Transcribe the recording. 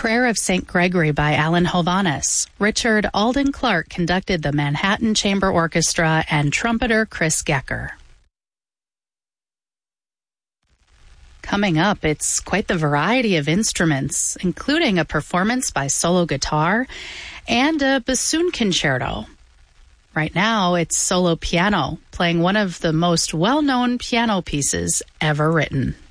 Prayer of St. Gregory by Alan Hovhaness. Richard Alden Clark conducted the Manhattan Chamber Orchestra and trumpeter Chris Gecker. Coming up, it's quite the variety of instruments, including a performance by solo guitar and a bassoon concerto. Right now, it's solo piano, playing one of the most well-known piano pieces ever written.